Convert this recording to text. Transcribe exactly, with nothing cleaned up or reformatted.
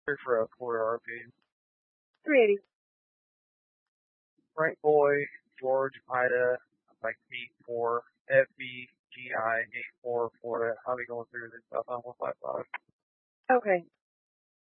Here for a quarter R P. three eighty. Frank Boy, George, Ida, like Pete four, F B, G I, eight four, Florida. I'll be going through this stuff on one five five. Okay.